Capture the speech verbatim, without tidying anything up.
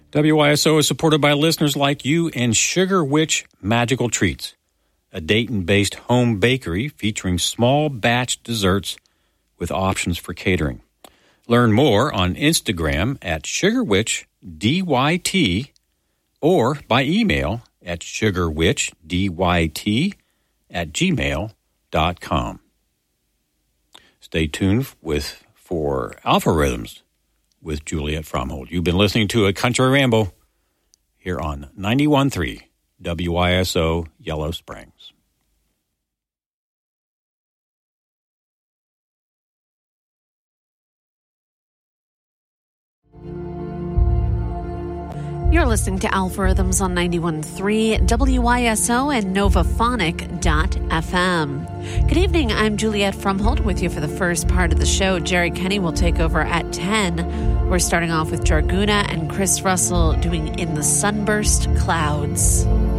W I S O is supported by listeners like you and Sugar Witch Magical Treats, a Dayton-based home bakery featuring small batch desserts with options for catering. Learn more on Instagram at SugarWitchDYT or by email at sugarwitchdyt at gmail dot com. Stay tuned with for Alpha Rhythms with Juliet Fromhold. You've been listening to A Country Ramble here on ninety-one point three W I S O Yellow Springs. You're listening to Alpha Rhythms on ninety-one point three W I S O and Novaphonic dot f m. Good evening, I'm Juliet Fromhold with you for the first part of the show. Jerry Kenny will take over at ten. We're starting off with Jarguna and Chris Russell doing In the Sunburst Clouds.